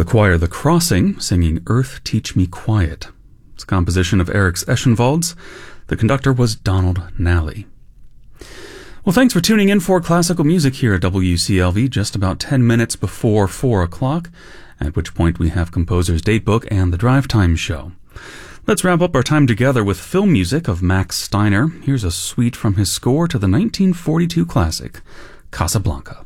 The choir The Crossing singing Earth Teach Me Quiet. It's a composition of Eric Eschenwalds. The conductor was Donald Nally. Well, thanks for tuning in for classical music here at WCLV just about 10 minutes before 4 o'clock, at which point we have Composer's Datebook and the Drive Time Show. Let's wrap up our time together with film music of Max Steiner. Here's a suite from his score to the 1942 classic, Casablanca.